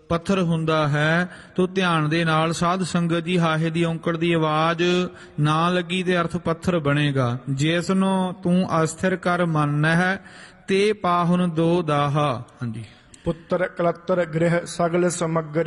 ਪੱਥਰ ਹੁੰਦਾ ਹੈ। ਤੋ ਧਿਆਨ ਦੇ ਨਾਲ ਸਾਧ ਸੰਗਤ ਜੀ, ਹਾਹੇ ਦੀ ਔਂਕੜ ਦੀ ਆਵਾਜ਼ ਨਾ ਲੱਗੀ ਤੇ ਅਰਥ ਪੱਥਰ ਬਣੇਗਾ। ਜਿਸ ਨੂੰ ਤੂੰ ਅਸਥਿਰ ਕਰ ਮੰਨਹਿ ਤੇ ਪਾਹੁਨ ਦੋ ਦਾਹਾ। ਹਾਂਜੀ। ਪੁੱਤਰ ਕਲਤਰ ਗ੍ਰਹਿ ਸਗਲ ਸਮੱਗਰੀ